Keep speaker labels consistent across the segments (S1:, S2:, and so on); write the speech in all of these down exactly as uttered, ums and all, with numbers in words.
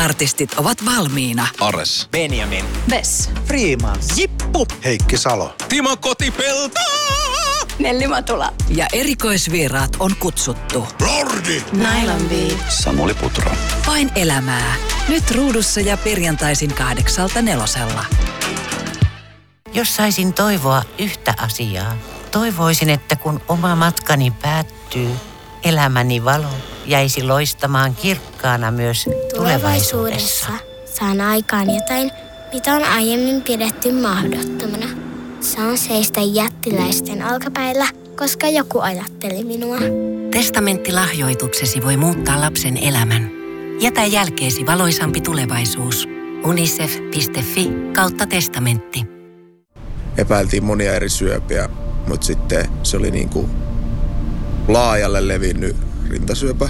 S1: Artistit ovat valmiina.
S2: Ares,
S3: Benjamin,
S4: Vess,
S3: Freeman,
S2: Jippu,
S5: Heikki Salo,
S2: Timo Kotipelto
S4: Nelli Matula
S1: Ja erikoisvieraat on kutsuttu.
S5: Lordi,
S4: Nylon Bee,
S2: Samuli Putro.
S1: Vain elämää. Nyt ruudussa ja perjantaisin kahdeksalta nelosella.
S6: Jos saisin toivoa yhtä asiaa, toivoisin, että kun oma matkani päättyy, elämäni valo jäisi loistamaan kirkkaana myös tulevaisuudessa.
S7: Saan aikaan jotain, mitä on aiemmin pidetty mahdottomana. Saan seistä jättiläisten alkapäillä, koska joku ajatteli minua.
S8: Testamenttilahjoituksesi voi muuttaa lapsen elämän. Jätä jälkeesi valoisampi tulevaisuus. unicef piste fi kautta testamentti.
S9: Epäiltiin monia eri syöpiä, mutta sitten se oli niin kuin laajalle levinnyt rintasyöpä.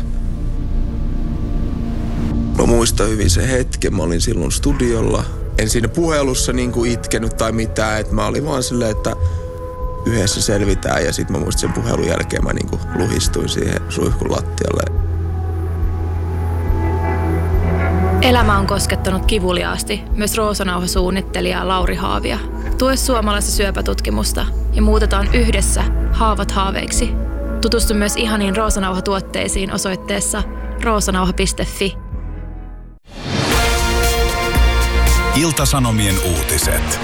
S9: Mä muistan hyvin sen hetken, mä olin silloin studiolla. En siinä puhelussa niin kuin itkenyt tai mitään, että mä olin vaan silleen, että yhdessä selvitään. Ja sitten mä muistan sen puhelun jälkeen mä niin kuin luhistuin siihen suihkun lattialle.
S10: Elämä on koskettanut kivuliaasti myös Roosanauha-suunnittelija Lauri Haavia. Tue suomalaista syöpätutkimusta ja muutetaan yhdessä haavat haaveiksi. Tutustu myös ihaniin Roosanauha-tuotteisiin osoitteessa roosanauha piste fi.
S11: Ilta-Sanomien uutiset.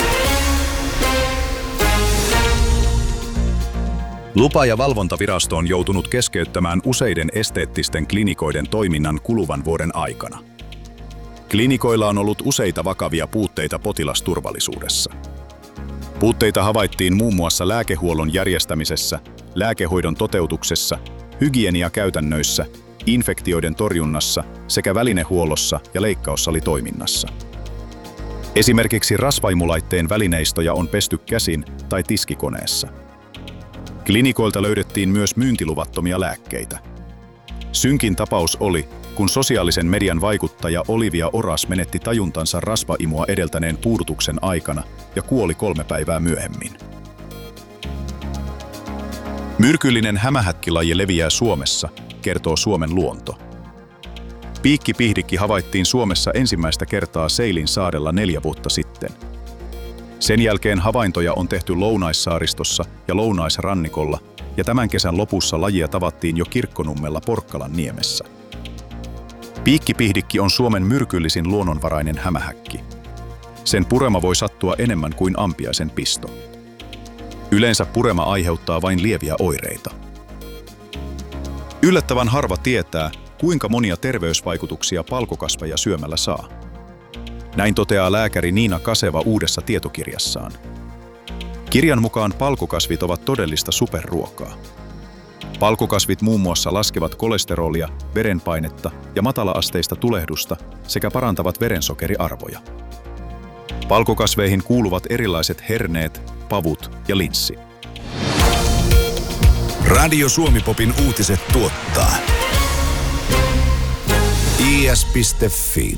S11: Lupa- ja valvontavirasto on joutunut keskeyttämään useiden esteettisten klinikoiden toiminnan kuluvan vuoden aikana. Klinikoilla on ollut useita vakavia puutteita potilasturvallisuudessa. Puutteita havaittiin muun muassa lääkehuollon järjestämisessä, lääkehoidon toteutuksessa, hygieniakäytännöissä, infektioiden torjunnassa sekä välinehuollossa ja leikkaussalitoiminnassa. Esimerkiksi rasvaimulaitteen välineistoja on pesty käsin tai tiskikoneessa. Klinikoilta löydettiin myös myyntiluvattomia lääkkeitä. Synkin tapaus oli, kun sosiaalisen median vaikuttaja Olivia Oras menetti tajuntansa rasvaimua edeltäneen puudutuksen aikana ja kuoli kolme päivää myöhemmin. Myrkyllinen hämähäkkilaji leviää Suomessa, kertoo Suomen luonto. Piikkipihdikki havaittiin Suomessa ensimmäistä kertaa Seilin saarella neljä vuotta sitten. Sen jälkeen havaintoja on tehty Lounaissaaristossa ja Lounaisrannikolla, ja tämän kesän lopussa lajia tavattiin jo Kirkkonummella Porkkalan niemessä. Piikkipihdikki on Suomen myrkyllisin luonnonvarainen hämähäkki. Sen purema voi sattua enemmän kuin ampiaisen pisto. Yleensä purema aiheuttaa vain lieviä oireita. Yllättävän harva tietää, kuinka monia terveysvaikutuksia palkokasveja syömällä saa. Näin toteaa lääkäri Niina Kaseva uudessa tietokirjassaan. Kirjan mukaan palkokasvit ovat todellista superruokaa. Palkokasvit muun muassa laskevat kolesterolia, verenpainetta ja matala-asteista tulehdusta sekä parantavat verensokeriarvoja. Palkokasveihin kuuluvat erilaiset herneet, pavut ja linssi.
S12: Radio Suomi-popin uutiset tuottaa i s piste fi.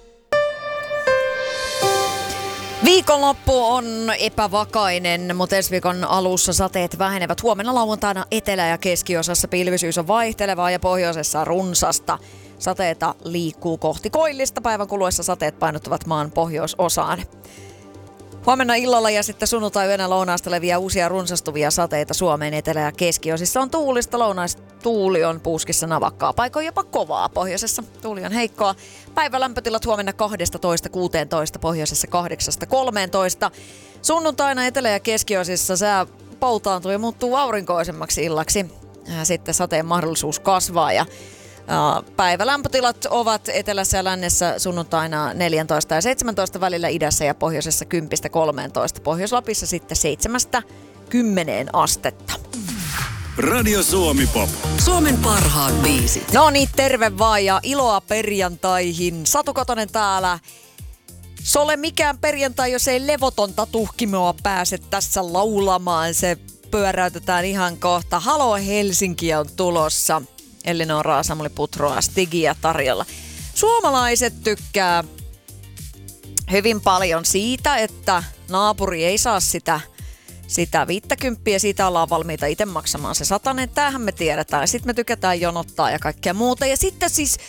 S13: Viikonloppu on epävakainen, mutta ensi viikon alussa sateet vähenevät. Huomenna lauantaina etelä- ja keskiosassa pilvisyys on vaihtelevaa ja pohjoisessa runsasta. Sateita liikkuu kohti koillista. Päivän kuluessa sateet painottuvat maan pohjoisosaan. Huomenna illalla ja sitten sunnuntai-yönä lounaasta leviää uusia runsastuvia sateita Suomeen etelä- ja keskiosissa. On tuulista, lounaistuuli on puuskissa navakkaa. Paikoin jopa kovaa pohjoisessa. Tuuli on heikkoa. Päivän lämpötilat huomenna kaksitoista kuusitoista, pohjoisessa kahdeksasta kolmeentoista. Sunnuntaina etelä- ja keskiosissa sää poutaantuu ja muuttuu aurinkoisemmaksi illaksi. Sitten sateen mahdollisuus kasvaa ja päivälämpötilat ovat etelässä ja lännessä sunnuntaina neljätoista ja seitsemäntoista välillä, idässä ja pohjoisessa kymmenestä kolmeentoista. Pohjois-Lapissa sitten seitsemästä kymmeneen astetta.
S12: Radio Suomi Pop.
S1: Suomen parhaat biisit.
S13: No niin, terve vaan ja iloa perjantaihin. Satu Kotonen täällä. Se ole mikään perjantai, jos ei levotonta tuhkimoa pääse tässä laulamaan. Se pyöräytetään ihan kohta. Halo Helsinki on tulossa. Elinora, Samuli Putroa, Stigia tarjolla. Suomalaiset tykkää hyvin paljon siitä, että naapuri ei saa sitä, sitä viittäkymppiä. Siitä ollaan valmiita itse maksamaan se satanen. Tämähän me tiedetään. Sitten me tykätään jonottaa ja kaikkea muuta. Ja sitten siis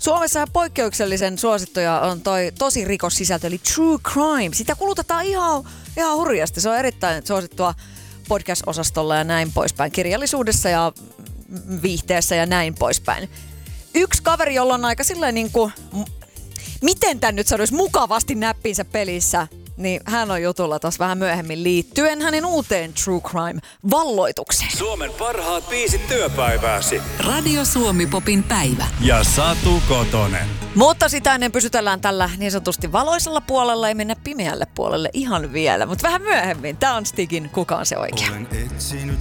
S13: Suomessa ihan poikkeuksellisen suosittuja on toi tosi rikossisältö, eli True Crime. Sitä kulutetaan ihan, ihan hurjasti. Se on erittäin suosittua podcast-osastolla ja näin poispäin. Kirjallisuudessa ja viihteessä ja näin poispäin. Yksi kaveri, jolla on aika silleen niin kuin, miten tän nyt sanoisi, mukavasti näppinsä pelissä, niin hän on jutulla tuossa vähän myöhemmin liittyen hänen uuteen True Crime-valloitukseen.
S12: Suomen parhaat biisit työpäivääsi.
S1: Radio Suomi Popin päivä.
S12: Ja Satu Kotonen.
S13: Mutta sitä ennen pysytellään tällä niin sanotusti valoisella puolella, ei mennä pimeälle puolelle ihan vielä. Mutta vähän myöhemmin. Tää on Stigin Kuka on se oikea.
S3: Olen etsinyt